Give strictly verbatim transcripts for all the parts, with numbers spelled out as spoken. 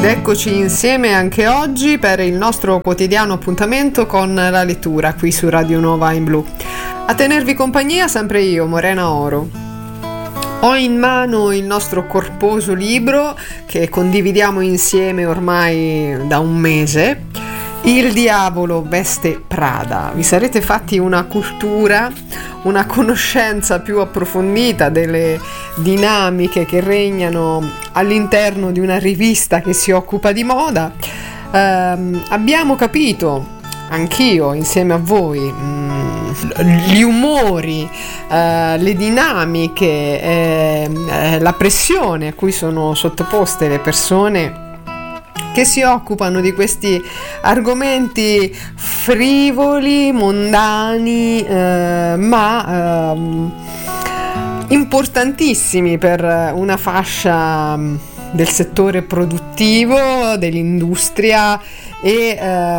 Ed eccoci insieme anche oggi per il nostro quotidiano appuntamento con la lettura qui su Radio Nuova in Blu. A tenervi compagnia sempre io, Morena Oro. Ho in mano il nostro corposo libro che condividiamo insieme ormai da un mese, Il diavolo veste Prada. Vi sarete fatti una cultura, una conoscenza più approfondita delle dinamiche che regnano all'interno di una rivista che si occupa di moda. Eh, abbiamo capito, anch'io insieme a voi, mh, gli umori, eh, le dinamiche, eh, eh, la pressione a cui sono sottoposte le persone che si occupano di questi argomenti frivoli, mondani, eh, ma eh, importantissimi per una fascia del settore produttivo, dell'industria e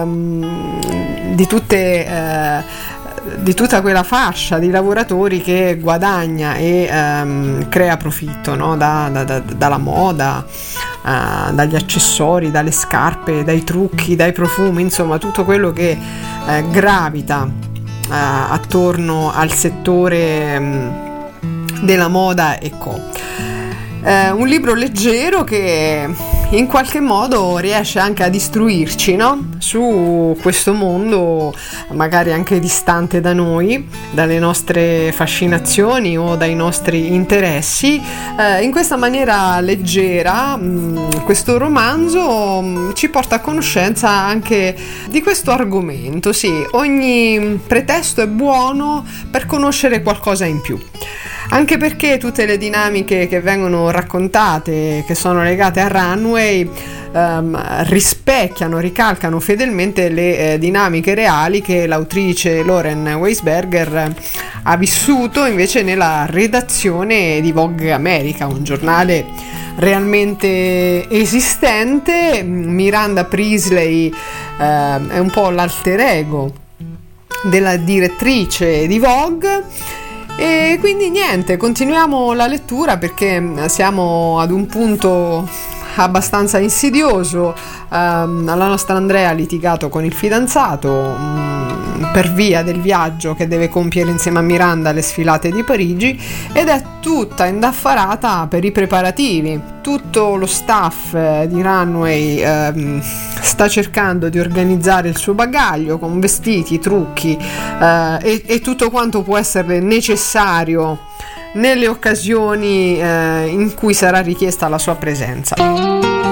ehm, di tutte eh, di tutta quella fascia di lavoratori che guadagna e ehm, crea profitto, no? da, da, da, dalla moda, uh, dagli accessori, dalle scarpe, dai trucchi, dai profumi, insomma tutto quello che eh, gravita uh, attorno al settore um, della moda e co. Uh, un libro leggero che in qualche modo riesce anche a istruirci, no? Su questo mondo magari anche distante da noi, dalle nostre fascinazioni o dai nostri interessi. Eh, in questa maniera leggera mh, questo romanzo mh, ci porta a conoscenza anche di questo argomento. Sì, ogni pretesto è buono per conoscere qualcosa in più. Anche perché tutte le dinamiche che vengono raccontate, che sono legate a Runway, ehm, rispecchiano, ricalcano fedelmente le eh, dinamiche reali che l'autrice Lauren Weisberger ha vissuto invece nella redazione di Vogue America, un giornale realmente esistente. Miranda Priestley eh, è un po' l'alter ego della direttrice di Vogue. E quindi niente, continuiamo la lettura perché siamo ad un punto abbastanza insidioso. Um, la nostra Andrea ha litigato con il fidanzato um, per via del viaggio che deve compiere insieme a Miranda alle sfilate di Parigi ed è tutta indaffarata per i preparativi. Tutto lo staff eh, di Runway um, sta cercando di organizzare il suo bagaglio con vestiti, trucchi eh, e, e tutto quanto può essere necessario nelle occasioni eh, in cui sarà richiesta la sua presenza.